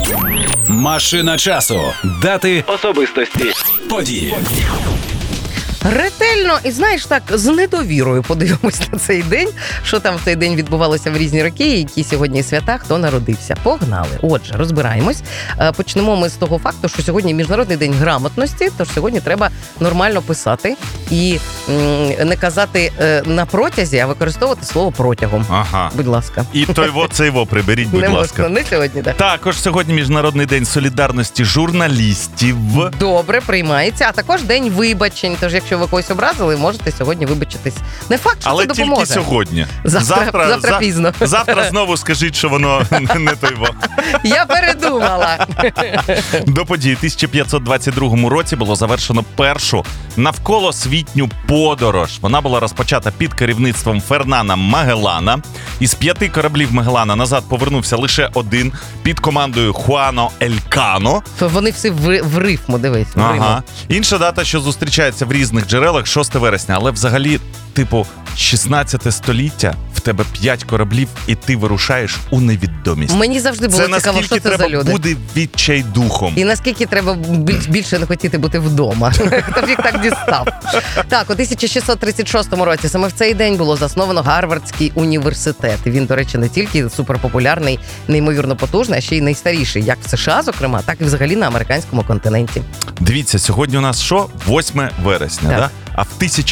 Машина часу. Дати, особистості, події. Ретельно і, знаєш, так, з недовірою подивимось на цей день, що там в цей день відбувалося в різні роки, які сьогодні свята, хто народився. Погнали. Отже, розбираємось. Почнемо ми з того факту, що сьогодні Міжнародний день грамотності, тож сьогодні треба нормально писати і не казати на протязі, а використовувати слово протягом. Ага. Будь ласка. І цей приберіть, будь не ласка. Можна, не сьогодні, так. Також сьогодні Міжнародний день солідарності журналістів. Добре, приймається. А також день вибачень. Тож, якщо ви когось образили, можете сьогодні вибачитись. Не факт, що але це допоможе. тільки сьогодні. Завтра пізно. Завтра знову скажіть, що воно не той. Я передумала. До події 1522 році було завершено першу навколосвітню подорож. Вона була розпочата під керівництвом Фернана Магеллана. Із 5 кораблів Магеллана назад повернувся лише один під командою Хуано Елькано. Вони всі в рифму, дивись. Ага. Інша дата, що зустрічається в різних джерелах, 6 вересня. Але взагалі, 16 століття, в тебе 5 кораблів, і ти вирушаєш у невідомість. Мені завжди було цікаво, що це за люди. Це наскільки треба бути відчайдухом. І наскільки треба більше не хотіти бути вдома. Хто ж їх так дістав. Так, у 1636 році саме в цей день було засновано Гарвардський університет. Він, до речі, не тільки суперпопулярний, неймовірно потужний, а ще й найстаріший, як в США, зокрема, так і взагалі на американському континенті. Дивіться, сьогодні у нас що? 8 вересня, так? Да? А в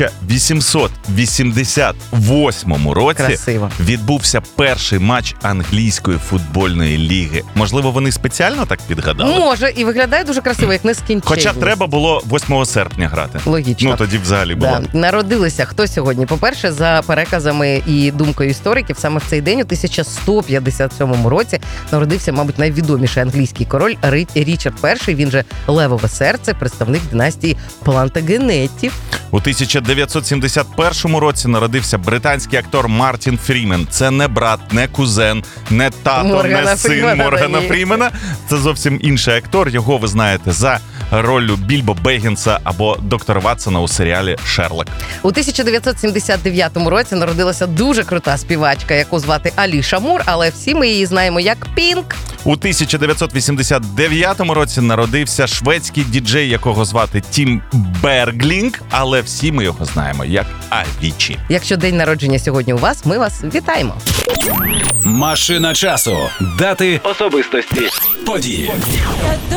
1888 році красиво відбувся перший матч англійської футбольної ліги. Можливо, вони спеціально так підгадали? Може, і виглядає дуже красиво, як нескінченність. Хоча треба було 8 серпня грати. Логічно. Тоді взагалі було. Да. Народилися хто сьогодні? По-перше, за переказами і думкою істориків, саме в цей день, у 1157 році, народився, мабуть, найвідоміший англійський король Річард І, він же Левове серце, представник династії Плантагенетів. У 1971 році народився британський актор Мартін Фрімен. Це не брат, не кузен, не тато, не син Моргана Фрімена. Це зовсім інший актор. Його ви знаєте за роллю Більбо Беггінса або доктора Ватсона у серіалі «Шерлок». У 1979 році народилася дуже крута співачка, яку звати Аліша Мур, але всі ми її знаємо як Пінк. У 1989 році народився шведський діджей, якого звати Тім Берглінг, але всі ми його знаємо як Авічі. Якщо день народження сьогодні у вас, ми вас вітаємо. Машина часу. Дати, особистості, події.